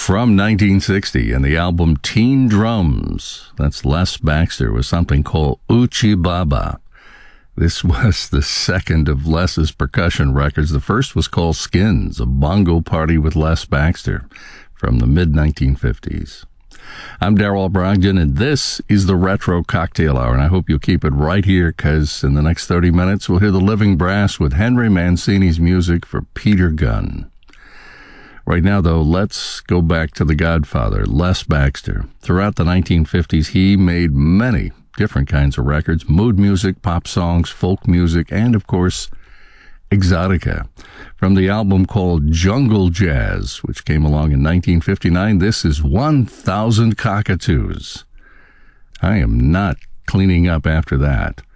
From 1960 and the album Teen Drums, that's Les Baxter, with something called Uchi Baba. This was the second of Les's percussion records. The first was called Skins, a bongo party with Les Baxter from the mid-1950s. I'm Darrell Brogdon, and this is the Retro Cocktail Hour, and I hope you'll keep it right here, because in the next 30 minutes we'll hear the Living Brass with Henry Mancini's music for Peter Gunn. Right now, though, let's go back to the Godfather, Les Baxter. Throughout the 1950s, he made many different kinds of records: mood music, pop songs, folk music, and, of course, exotica. From the album called Jungle Jazz, which came along in 1959, this is 1,000 Cockatoos. I am not cleaning up after that.